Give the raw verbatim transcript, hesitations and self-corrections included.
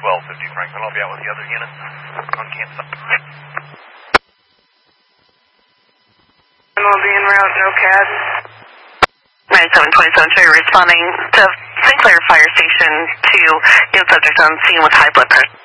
twelve fifty Franklin. I'll be out with the other units on campsite. Will be en route, no C A D. ninety-seven twenty-seven Cherry responding to Saint Clair Fire Station to unit subject on scene with high blood pressure.